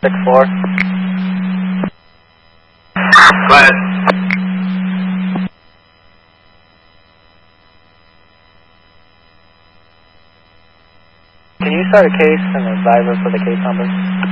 6-4. Go ahead. Can you start a case and advise us of the case number?